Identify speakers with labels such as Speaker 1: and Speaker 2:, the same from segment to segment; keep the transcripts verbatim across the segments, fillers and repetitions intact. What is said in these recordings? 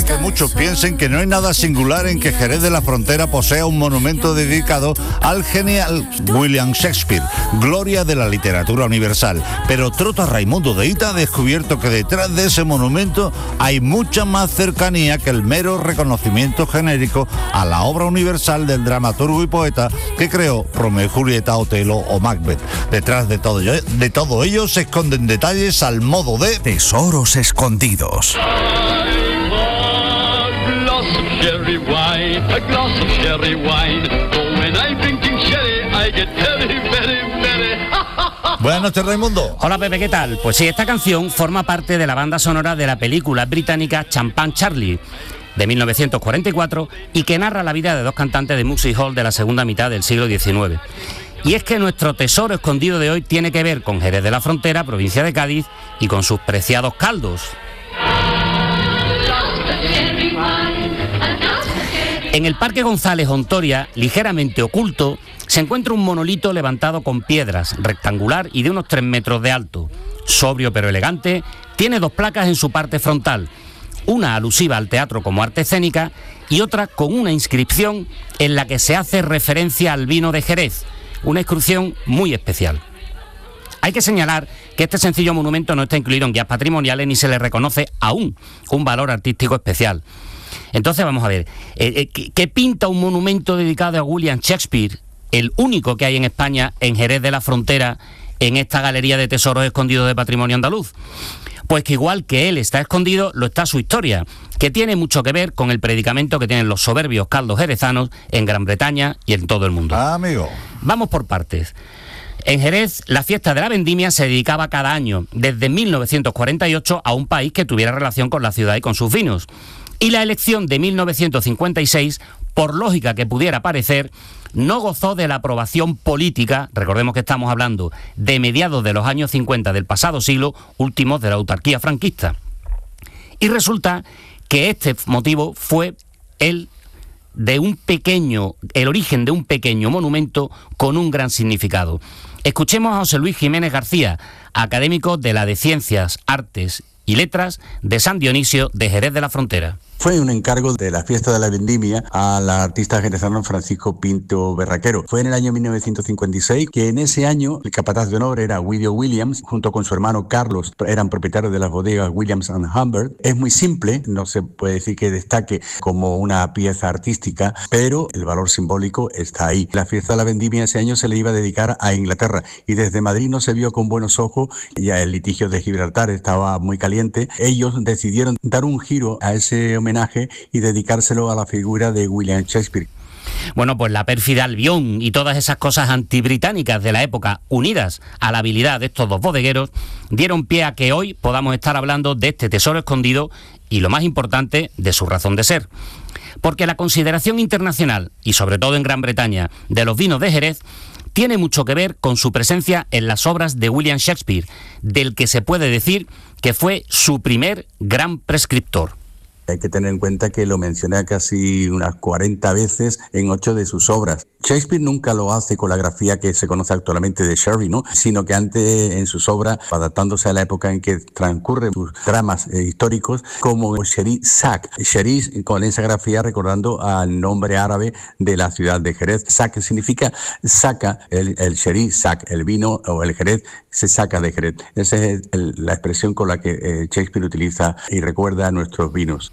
Speaker 1: que muchos piensen que no hay nada singular en que Jerez de la Frontera posea un monumento dedicado al genial William Shakespeare, gloria de la literatura universal. Pero Trota Raimundo de Hita ha descubierto que detrás de ese monumento hay mucha más cercanía que el mero reconocimiento genérico a la obra universal del dramaturgo y poeta que creó Romeo y Julieta, Otelo o Macbeth. Detrás de todo, de todo ello se esconden detalles al modo de
Speaker 2: tesoros escondidos.
Speaker 1: Buenas noches, Raimundo.
Speaker 3: Hola, Pepe, ¿qué tal? Pues sí, esta canción forma parte de la banda sonora de la película británica Champagne Charlie, de mil novecientos cuarenta y cuatro, y que narra la vida de dos cantantes de music hall de la segunda mitad del siglo diecinueve. Y es que nuestro tesoro escondido de hoy tiene que ver con Jerez de la Frontera, provincia de Cádiz, y con sus preciados caldos. En el Parque González Hontoria, ligeramente oculto, se encuentra un monolito levantado con piedras, rectangular y de unos tres metros de alto. Sobrio pero elegante, tiene dos placas en su parte frontal, una alusiva al teatro como arte escénica y otra con una inscripción en la que se hace referencia al vino de Jerez, una inscripción muy especial. Hay que señalar que este sencillo monumento no está incluido en guías patrimoniales ni se le reconoce aún un valor artístico especial. Entonces vamos a ver, eh, eh, ¿qué pinta un monumento dedicado a William Shakespeare, el único que hay en España, en Jerez de la Frontera, en esta galería de tesoros escondidos de patrimonio andaluz? Pues que igual que él está escondido, lo está su historia, que tiene mucho que ver con el predicamento que tienen los soberbios caldos jerezanos en Gran Bretaña y en todo el mundo.
Speaker 1: Ah, amigo.
Speaker 3: Vamos por partes. En Jerez, la fiesta de la vendimia se dedicaba cada año, desde mil novecientos cuarenta y ocho, a un país que tuviera relación con la ciudad y con sus vinos. Y la elección de mil novecientos cincuenta y seis, por lógica que pudiera parecer, no gozó de la aprobación política, recordemos que estamos hablando de mediados de los años cincuenta del pasado siglo, últimos de la autarquía franquista. Y resulta que este motivo fue el de un pequeño, el origen de un pequeño monumento con un gran significado. Escuchemos a José Luis Jiménez García, académico de la de Ciencias, Artes y Letras de San Dionisio de Jerez de la Frontera.
Speaker 4: Fue un encargo de la fiesta de la vendimia al artista jerezano Francisco Pinto Berraquero. Fue en el año mil novecientos cincuenta y seis que en ese año el capataz de honor era William Williams, junto con su hermano Carlos, eran propietarios de las bodegas Williams and Humbert. Es muy simple, no se puede decir que destaque como una pieza artística, pero el valor simbólico está ahí. La fiesta de la vendimia ese año se le iba a dedicar a Inglaterra y desde Madrid no se vio con buenos ojos, ya el litigio de Gibraltar estaba muy caliente. Ellos decidieron dar un giro a ese homenaje y dedicárselo a la figura de William Shakespeare.
Speaker 3: Bueno, pues la pérfida Albión y todas esas cosas antibritánicas de la época, unidas a la habilidad de estos dos bodegueros, dieron pie a que hoy podamos estar hablando de este tesoro escondido y, lo más importante, de su razón de ser. Porque la consideración internacional, y sobre todo en Gran Bretaña, de los vinos de Jerez, tiene mucho que ver con su presencia en las obras de William Shakespeare, del que se puede decir que fue su primer gran prescriptor.
Speaker 4: Hay que tener en cuenta que lo menciona casi unas cuarenta veces en ocho de sus obras. Shakespeare nunca lo hace con la grafía que se conoce actualmente de Shelley, ¿no? Sino que antes en sus obras, adaptándose a la época en que transcurren sus dramas eh, históricos, como Scheherazade. Scheherazade con esa grafía recordando al nombre árabe de la ciudad de Jerez. Sac significa saca, el, el Scheherazade, el vino o el Jerez se saca de Jerez. Esa es el, la expresión con la que eh, Shakespeare utiliza y recuerda a nuestros vinos.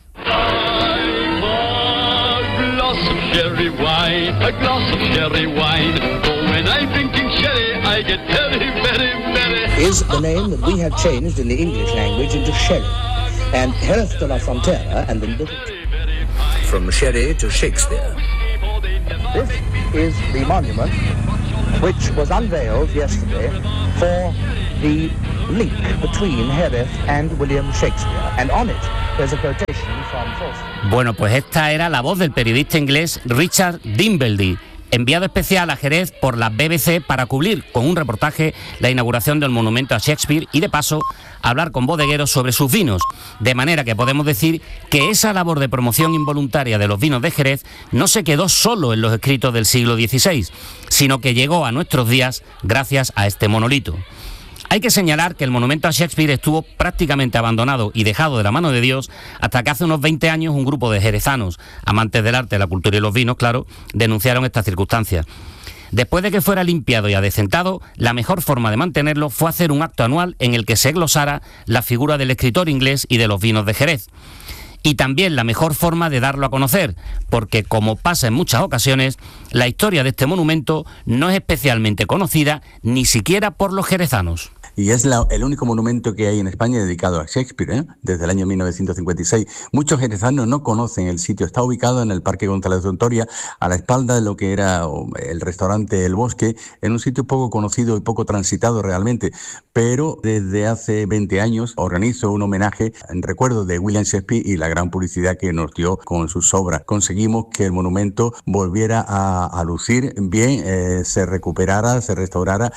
Speaker 5: Sherry wine, a glass of sherry wine. For when I'm drinking sherry, I get very, very, very.
Speaker 6: Is the name that we have changed in the English language into Sherry, and Jerez de la Frontera, and the little from Sherry to Shakespeare. This is the monument which was unveiled yesterday for the link between Jerez and William Shakespeare, and on it there's a quotation from Falstaff.
Speaker 3: Bueno, pues esta era la voz del periodista inglés Richard Dimbleby, enviado especial a Jerez por la B B C para cubrir con un reportaje la inauguración del monumento a Shakespeare y de paso hablar con bodegueros sobre sus vinos, de manera que podemos decir que esa labor de promoción involuntaria de los vinos de Jerez no se quedó solo en los escritos del siglo dieciséis, sino que llegó a nuestros días gracias a este monolito. Hay que señalar que el monumento a Shakespeare estuvo prácticamente abandonado y dejado de la mano de Dios hasta que hace unos veinte años un grupo de jerezanos, amantes del arte, la cultura y los vinos, claro, denunciaron estas circunstancias. Después de que fuera limpiado y adecentado, la mejor forma de mantenerlo fue hacer un acto anual en el que se glosara la figura del escritor inglés y de los vinos de Jerez. Y también la mejor forma de darlo a conocer, porque como pasa en muchas ocasiones, la historia de este monumento no es especialmente conocida ni siquiera por los jerezanos.
Speaker 4: Y es la, el único monumento que hay en España dedicado a Shakespeare, ¿eh? Desde el año mil novecientos cincuenta y seis. Muchos jerezanos no conocen el sitio. Está ubicado en el Parque González de Ontoria, a la espalda de lo que era el restaurante El Bosque, en un sitio poco conocido y poco transitado realmente. Pero desde hace veinte años organizo un homenaje en recuerdo de William Shakespeare y la gran publicidad que nos dio con sus obras. Conseguimos que el monumento volviera a, a lucir bien, eh, se recuperara, se restaurara.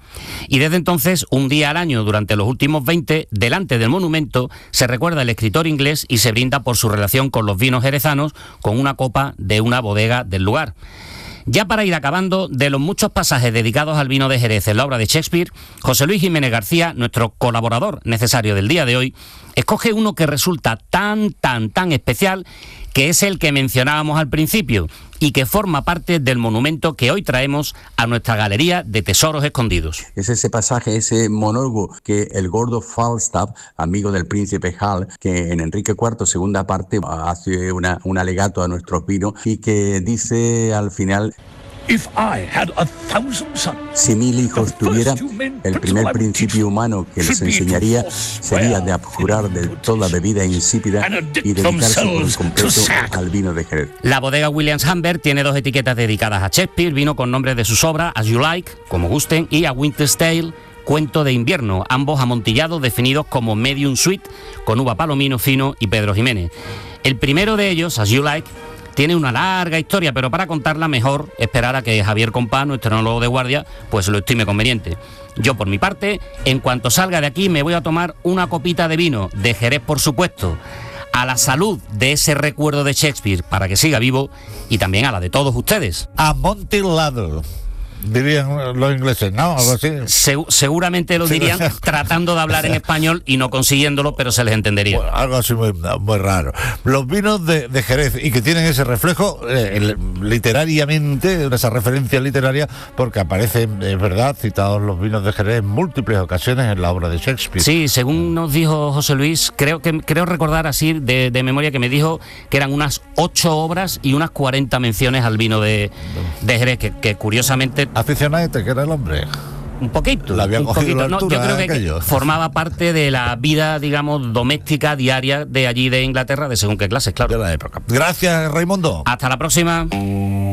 Speaker 3: Y desde entonces, un día al año durante los últimos veinte, delante del monumento, se recuerda al escritor inglés y se brinda por su relación con los vinos jerezanos con una copa de una bodega del lugar. Ya para ir acabando, de los muchos pasajes dedicados al vino de Jerez en la obra de Shakespeare, José Luis Jiménez García, nuestro colaborador necesario del día de hoy, escoge uno que resulta tan, tan, tan especial, que es el que mencionábamos al principio y que forma parte del monumento que hoy traemos a nuestra galería de tesoros escondidos.
Speaker 4: Es ese pasaje, ese monólogo que el gordo Falstaff, amigo del príncipe Hal, que en Enrique cuarto, segunda parte, hace una, un alegato a nuestros vinos y que dice al final:
Speaker 7: If I had a thousand sons,
Speaker 4: si mil hijos tuviera, el primer principio humano que les enseñaría sería de abjurar de toda bebida insípida y dedicarse por completo al vino de Jerez.
Speaker 3: La bodega Williams Humbert tiene dos etiquetas dedicadas a Shakespeare, vino con nombres de sus obras, As You Like, como gusten, y A Winter's Tale, Cuento de invierno, ambos amontillados definidos como Medium Sweet, con uva palomino fino y Pedro Jiménez. El primero de ellos, As You Like, tiene una larga historia, pero para contarla mejor esperar a que Javier Compá, nuestro enólogo de guardia, pues lo estime conveniente. Yo, por mi parte, en cuanto salga de aquí me voy a tomar una copita de vino, de Jerez por supuesto, a la salud de ese recuerdo de Shakespeare para que siga vivo y también a la de todos ustedes.
Speaker 1: Amontillado, dirían los ingleses, ¿no? Algo así.
Speaker 3: Se, seguramente lo dirían tratando de hablar en español y no consiguiéndolo, pero se les entendería.
Speaker 1: Bueno, algo así muy, muy raro. Los vinos de, de Jerez, y que tienen ese reflejo eh, literariamente, esa referencia literaria, porque aparecen, es verdad, citados los vinos de Jerez en múltiples ocasiones en la obra de Shakespeare.
Speaker 3: Sí, según nos dijo José Luis, creo que creo recordar así de, de memoria que me dijo que eran unas ocho obras y unas cuarenta menciones al vino de, de Jerez, que, que curiosamente...
Speaker 1: Aficionado, que era el hombre.
Speaker 3: Un poquito.
Speaker 1: Le había
Speaker 3: un
Speaker 1: cogido
Speaker 3: poquito.
Speaker 1: la altura,
Speaker 3: No, yo creo que
Speaker 1: aquello.
Speaker 3: formaba parte de la vida, digamos, doméstica, diaria de allí de Inglaterra, de según qué clases, claro.
Speaker 1: De la época. Gracias, Raimundo.
Speaker 3: Hasta la próxima.